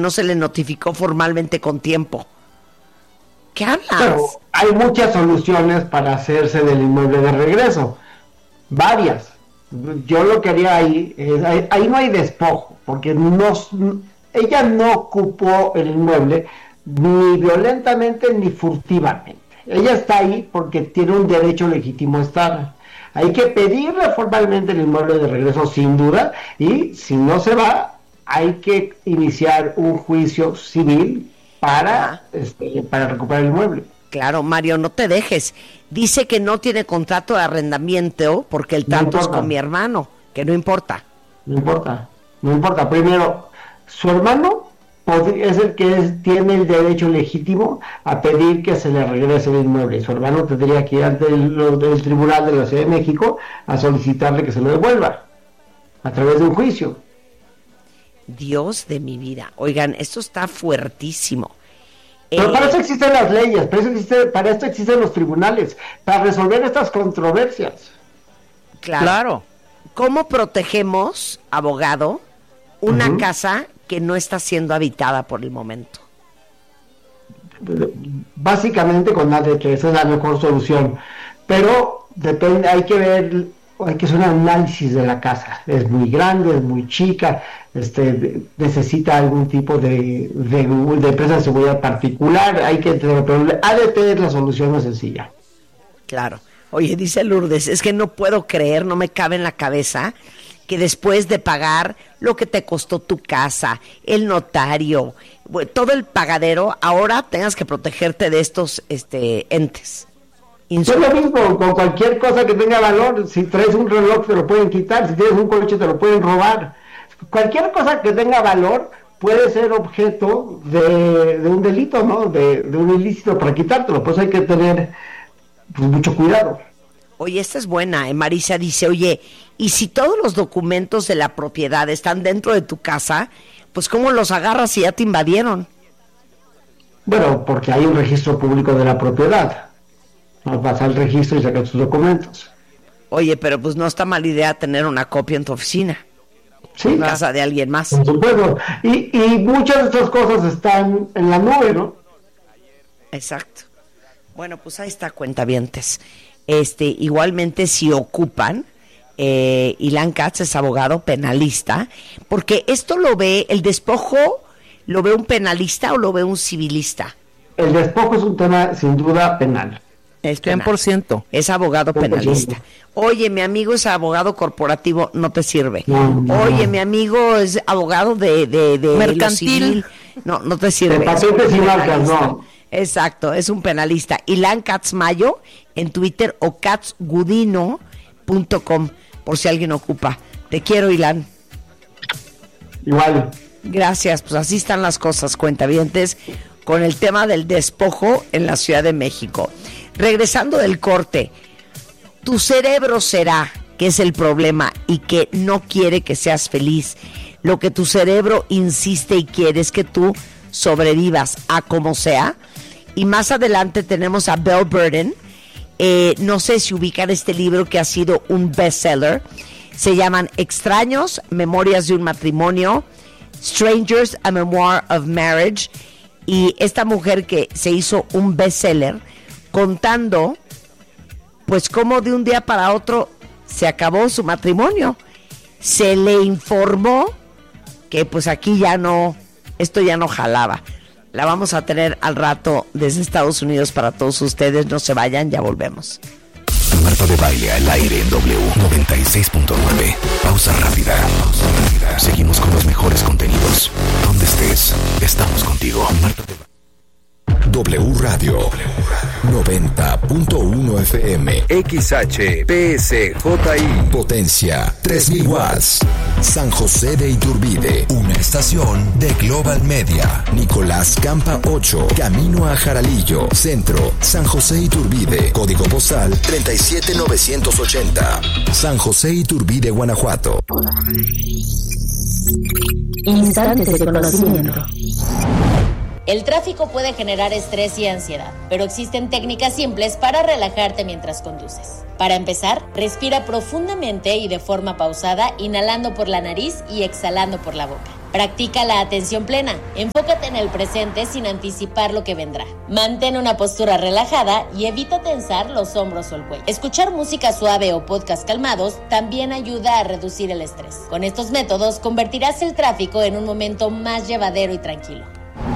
no se le notificó formalmente con tiempo. ¿Qué hablas? Pero hay muchas soluciones para hacerse del inmueble de regreso. Varias. Yo lo que haría ahí no hay despojo, porque ella no ocupó el inmueble ni violentamente ni furtivamente. Ella está ahí porque tiene un derecho legítimo a estar. Hay que pedirle formalmente el inmueble de regreso sin duda, y si no se va, hay que iniciar un juicio civil para recuperar el inmueble. Claro, Mario, no te dejes. Dice que no tiene contrato de arrendamiento porque el trato es con mi hermano, que no importa. No importa. Primero, su hermano es el que tiene el derecho legítimo a pedir que se le regrese el inmueble. Su hermano tendría que ir ante el Tribunal de la Ciudad de México a solicitarle que se lo devuelva a través de un juicio. Dios de mi vida. Oigan, esto está fuertísimo. Pero para eso existen las leyes, para esto existen los tribunales, para resolver estas controversias. Claro. ¿Cómo protegemos, abogado, una casa que no está siendo habitada por el momento? Básicamente con ADT, esa es la mejor solución. Pero depende, hay que hacer un análisis de la casa. Es muy grande, es muy chica, necesita algún tipo de empresa de seguridad particular, pero el ADT es la solución más sencilla. Claro. Oye, dice Lourdes, es que no puedo creer, no me cabe en la cabeza que después de pagar lo que te costó tu casa, el notario, todo el pagadero, ahora tengas que protegerte de estos entes. Es lo mismo con cualquier cosa que tenga valor. Si traes un reloj te lo pueden quitar, si tienes un coche te lo pueden robar. Cualquier cosa que tenga valor puede ser objeto de un delito, ¿no? De un ilícito para quitártelo. Pues hay que tener mucho cuidado. Oye, esta es buena, Marisa dice, oye, y si todos los documentos de la propiedad están dentro de tu casa, pues ¿cómo los agarras si ya te invadieron? Bueno, porque hay un registro público de la propiedad. Vas al registro y sacas tus documentos. Oye, pero pues no está mala idea tener una copia en tu oficina. Sí. En casa de alguien más. Por supuesto. Y muchas de estas cosas están en la nube, ¿no? Exacto. Bueno, pues ahí está, cuentavientes. Igualmente si ocupan, Ilan Katz es abogado penalista, porque esto el despojo, ¿lo ve un penalista o lo ve un civilista? El despojo es un tema sin duda penal. Es 100%. Es abogado 100%. Penalista. Oye, mi amigo es abogado corporativo, no te sirve. No. Oye, mi amigo es abogado de mercantil. No te sirve. De patentes y marcas, no. Exacto, es un penalista. Ilan Katz Mayo en Twitter o katzgudino.com por si alguien ocupa. Te quiero, Ilan. Igual. Gracias, pues así están las cosas, cuentavientes, con el tema del despojo en la Ciudad de México. Regresando del corte, tu cerebro será, que es el problema, y que no quiere que seas feliz. Lo que tu cerebro insiste y quiere es que tú sobrevivas a como sea. Y más adelante tenemos a Belle Burden. No sé si ubican este libro que ha sido un bestseller. Se llaman Extraños, Memorias de un Matrimonio, Strangers, A Memoir of Marriage. Y esta mujer que se hizo un bestseller contando pues cómo de un día para otro se acabó su matrimonio. Se le informó que pues aquí esto ya no jalaba. La vamos a tener al rato desde Estados Unidos para todos ustedes. No se vayan, ya volvemos. Marta de Baile al aire en W 96.9. Pausa rápida. Seguimos con los mejores contenidos. Donde estés, estamos contigo. Marta de W Radio 90.1 FM XHPSJI Potencia 3000 watts San José de Iturbide, una estación de Global Media. Nicolás Campa 8, camino a Jaralillo, Centro, San José Iturbide, código postal 37980, San José Iturbide, Guanajuato. Instantes de conocimiento. El tráfico puede generar estrés y ansiedad, pero existen técnicas simples para relajarte mientras conduces. Para empezar, respira profundamente y de forma pausada, inhalando por la nariz y exhalando por la boca. Practica la atención plena. Enfócate en el presente sin anticipar lo que vendrá. Mantén una postura relajada y evita tensar los hombros o el cuello. Escuchar música suave o podcast calmados también ayuda a reducir el estrés. Con estos métodos convertirás el tráfico en un momento más llevadero y tranquilo.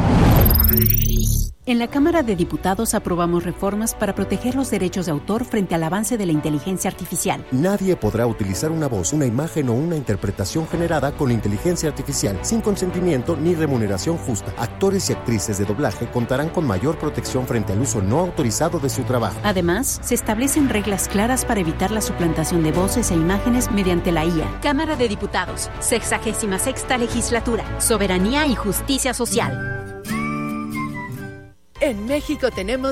En la Cámara de Diputados aprobamos reformas para proteger los derechos de autor frente al avance de la inteligencia artificial. Nadie podrá utilizar una voz, una imagen o una interpretación generada con inteligencia artificial sin consentimiento ni remuneración justa. Actores y actrices de doblaje contarán con mayor protección frente al uso no autorizado de su trabajo. Además, se establecen reglas claras para evitar la suplantación de voces e imágenes mediante la IA. Cámara de Diputados, 66ª Legislatura, Soberanía y Justicia Social. En México tenemos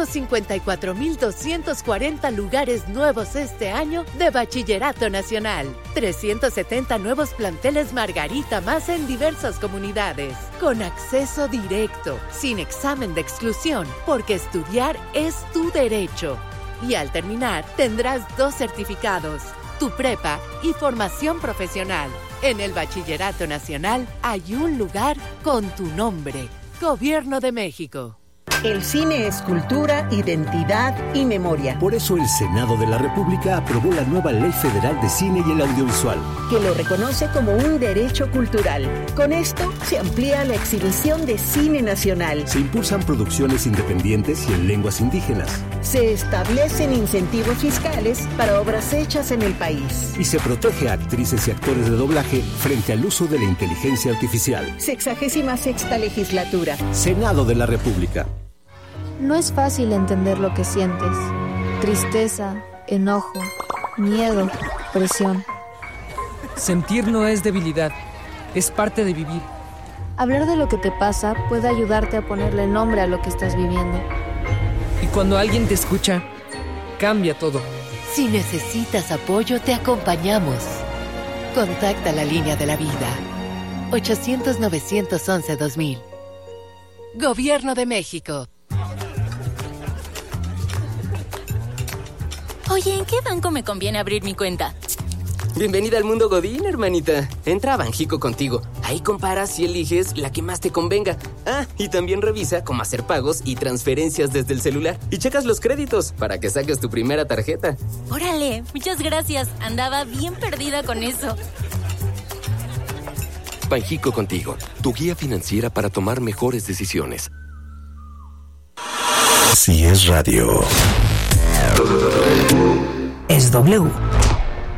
154,240 lugares nuevos este año de Bachillerato Nacional. 370 nuevos planteles Margarita más en diversas comunidades. Con acceso directo, sin examen de exclusión, porque estudiar es tu derecho. Y al terminar, tendrás 2 certificados, tu prepa y formación profesional. En el Bachillerato Nacional hay un lugar con tu nombre. Gobierno de México. El cine es cultura, identidad y memoria. Por eso el Senado de la República aprobó la nueva Ley Federal de Cine y el Audiovisual, que lo reconoce como un derecho cultural. Con esto se amplía la exhibición de cine nacional. Se impulsan producciones independientes y en lenguas indígenas. Se establecen incentivos fiscales para obras hechas en el país. Y se protege a actrices y actores de doblaje frente al uso de la inteligencia artificial. 66ª Legislatura. Senado de la República. No es fácil entender lo que sientes. Tristeza, enojo, miedo, presión. Sentir no es debilidad, es parte de vivir. Hablar de lo que te pasa puede ayudarte a ponerle nombre a lo que estás viviendo. Y cuando alguien te escucha, cambia todo. Si necesitas apoyo, te acompañamos. Contacta la línea de la vida. 800-911-2000. Gobierno de México. Oye, ¿en qué banco me conviene abrir mi cuenta? Bienvenida al mundo Godín, hermanita. Entra a Banjico Contigo. Ahí comparas y eliges la que más te convenga. Ah, y también revisa cómo hacer pagos y transferencias desde el celular. Y checas los créditos para que saques tu primera tarjeta. Órale, muchas gracias. Andaba bien perdida con eso. Banjico Contigo, tu guía financiera para tomar mejores decisiones. Si es radio, es W.